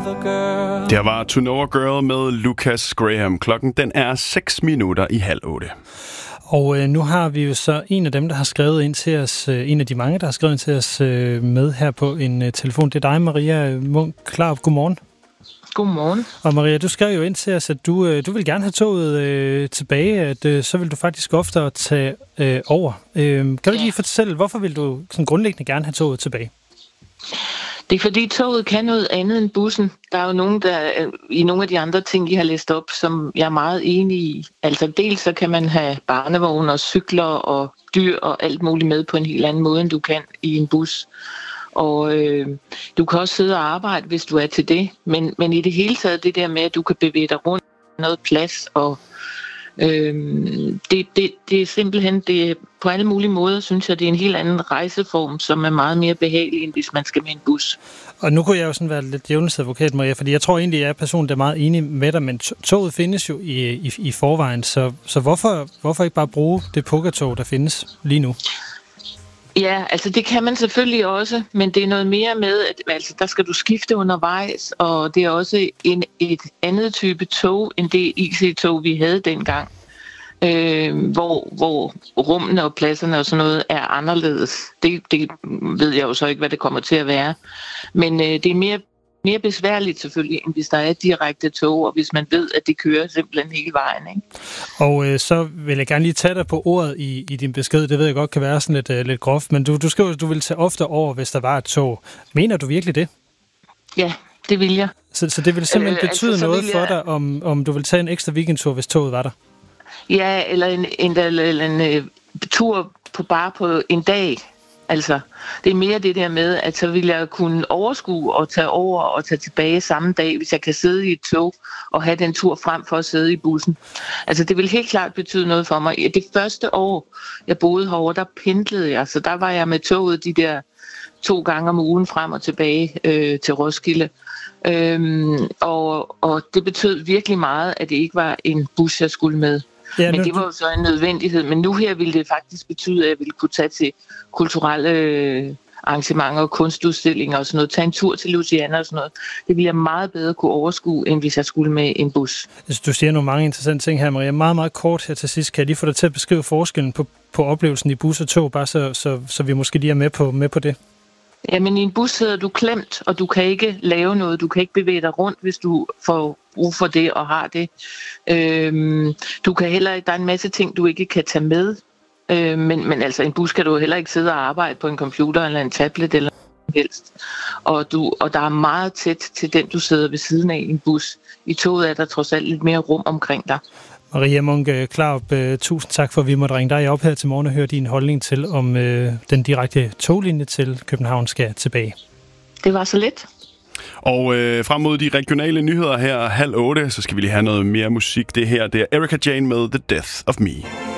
Der var To Know a Girl med Lucas Graham. Klokken den er 7:06. Og nu har vi jo så en af dem, der har skrevet ind til os, en af de mange, der har skrevet ind til os med her på en telefon. Det er dig, Maria Munk Klarup. Godmorgen. Godmorgen. Og Maria, du skrev jo ind til os, at du vil gerne have toget tilbage, at så vil du faktisk oftere tage over. Kan du lige fortælle, hvorfor vil du sådan grundlæggende gerne have toget tilbage? Det er fordi toget kan noget andet end bussen. Der er jo nogen, der i nogle af de andre ting, I har læst op, som jeg er meget enig i. Altså dels så kan man have barnevogne og cykler og dyr og alt muligt med på en helt anden måde, end du kan i en bus. Og du kan også sidde og arbejde, hvis du er til det. Men i det hele taget det der med, at du kan bevæge dig rundt noget plads. Og det er simpelthen på alle mulige måder, synes jeg, det er en helt anden rejseform, som er meget mere behagelig, end hvis man skal med en bus. Og nu kunne jeg jo sådan være lidt djævelens advokat, Maria, fordi jeg tror egentlig, at jeg er personen, der er meget enig med dig, men toget findes jo i forvejen, så hvorfor ikke bare bruge det pukkertog, der findes lige nu? Ja, altså det kan man selvfølgelig også, men det er noget mere med, at altså, der skal du skifte undervejs, og det er også et andet type tog, end det IC-tog, vi havde dengang, hvor rummene og pladserne og sådan noget er anderledes. Det ved jeg jo så ikke, hvad det kommer til at være, men det er mere besværligt selvfølgelig, end hvis der er direkte tog, og hvis man ved, at det kører simpelthen hele vejen, ikke? Og så vil jeg gerne lige tage dig på ordet i din besked. Det ved jeg godt kan være sådan lidt groft, men du skriver, at du vil tage ofte over, hvis der var et tog. Mener du virkelig det? Ja, det vil jeg. Så det vil simpelthen betyde altså, noget for dig, om du vil tage en ekstra weekendtur, hvis toget var der? Ja, eller en tur bare på en dag. Altså, det er mere det der med, at så vil jeg kunne overskue og tage over og tage tilbage samme dag, hvis jeg kan sidde i et tog og have den tur frem for at sidde i bussen. Altså, det vil helt klart betyde noget for mig. Det første år, jeg boede herovre, der pendlede jeg, så der var jeg med toget de der 2 gange om ugen frem og tilbage til Roskilde. Og det betød virkelig meget, at det ikke var en bus, jeg skulle med. Ja, men det var jo så en nødvendighed. Men nu her ville det faktisk betyde, at jeg ville kunne tage til kulturelle arrangementer og kunstudstillinger og sådan noget. Tage en tur til Louisiana og sådan noget. Det ville jeg meget bedre kunne overskue, end hvis jeg skulle med en bus. Du siger nogle mange interessante ting her, Maria. Meget, meget kort her til sidst. Kan jeg lige få dig til at beskrive forskellen på oplevelsen i bus og tog, bare så vi måske lige er med på det? Jamen i en bus sidder du klemt, og du kan ikke lave noget. Du kan ikke bevæge dig rundt, hvis du får brug for det og har det. Du kan heller ikke, der er en masse ting, du ikke kan tage med. Men altså en bus kan du heller ikke sidde og arbejde på en computer eller en tablet eller noget helst. Og der er meget tæt til den, du sidder ved siden af i en bus. I toget er der trods alt lidt mere rum omkring dig. Maria Munk Klarup, tusind tak for, at vi måtte ringe dig op her til morgen og høre din holdning til, om den direkte toglinje til København skal tilbage. Det var så lidt. Og frem mod de regionale nyheder her 7:30, så skal vi lige have noget mere musik. Det her, det er Erika Jane med The Death of Me.